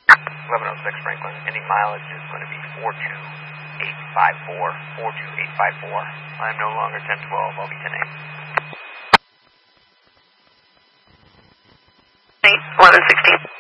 1106 Franklin. Ending mileage is going to be 42854. 42854. I'm no longer 1012. I'll be 10-8. 1116.